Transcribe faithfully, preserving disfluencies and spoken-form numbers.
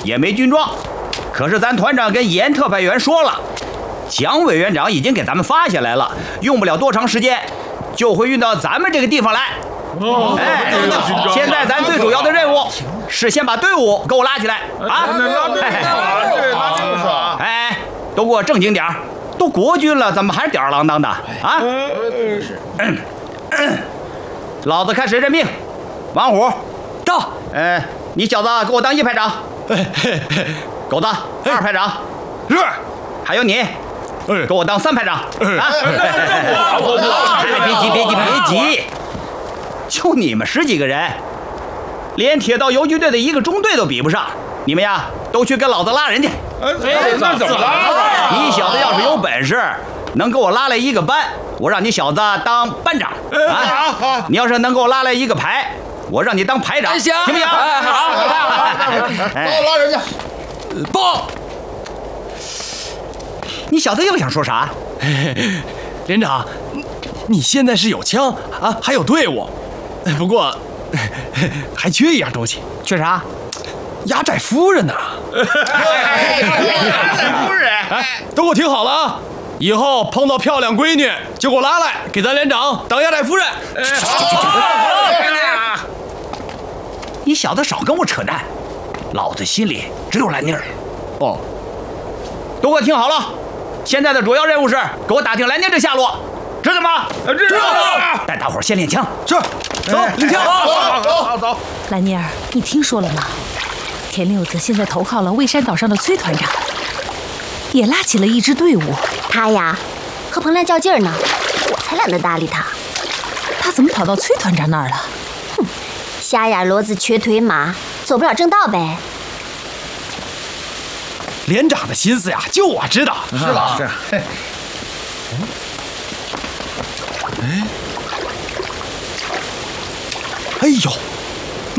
也没军装。可是咱团长跟严特派员说了，蒋委员长已经给咱们发下来了，用不了多长时间就会运到咱们这个地方来。哦，哎，现在咱最主要的任务是先把队伍给我拉起来啊！ 拉队伍，对，拉队伍。 哎，都给我正经点儿，都国军了，怎么还是吊儿郎当的啊？嗯嗯，老子开始任命，王虎到。哎，你小子给我当一排长。狗子二排长。 是。 还有你。给我当三排长啊！别急，别急，别急！就你们十几个人，连铁道游击队的一个中队都比不上，你们呀，都去跟老子拉人去！ 那怎么拉？ 你小子要是有本事，能给我拉来一个班，我让你小子当班长啊！你要是能给我拉来一个排，我让你当排长，行不行？好， 拉人家， 报。 你小子又想说啥？ 连长，你现在是有枪啊，还有队伍，不过还缺一样东西。 缺啥？ 压寨夫人呢？ 压寨夫人， 哎，都给我听好了啊！以后碰到漂亮闺女就给我拉来，给咱连长当压寨夫人。 你小子少跟我扯淡，老子心里只有兰妮儿。哦，都给我听好了。现在的主要任务是给我打听兰妮的下落，知道吗？ 知道。 带大伙儿先练枪。 是，走，练枪。 走走走走。 兰妮儿，你听说了吗？田六子现在投靠了蔚山岛上的崔团长，也拉起了一支队伍。 他呀，和彭兰较劲儿呢，我才懒得搭理他。 他怎么跑到崔团长那儿了？ 哼，瞎眼骡子瘸腿马，走不了正道呗。 连长的心思呀，就我知道。 是吧？是。 哎呦，